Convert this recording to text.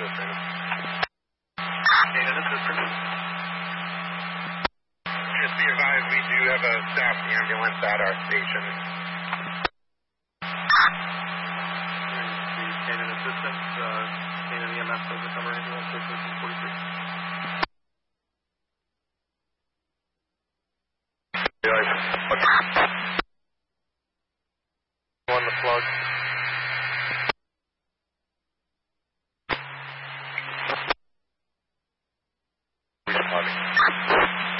assistance. Canaan assistance. Just be advised, we do have a staff ambulance at our station. Canaan assistance, Canaan EMS service number ambulance, 1343. On the plug. Responding.